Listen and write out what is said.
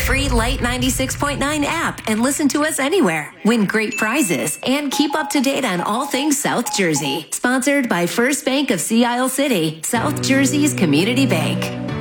free Light 96.9 app and listen to us anywhere. Win great prizes and keep up to date on all things South Jersey. Sponsored by First Bank of Sea Isle City, South Jersey's community bank.